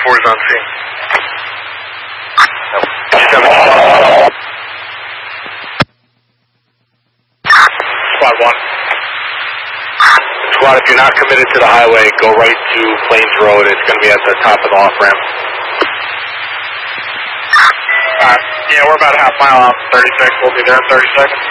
4 is on scene. Squad 1. Squad, if you're not committed to the highway, go right to Plains Road. It's going to be at the top of the off-ramp. Yeah, we're about a half mile out, 36. We'll be there in 30 seconds.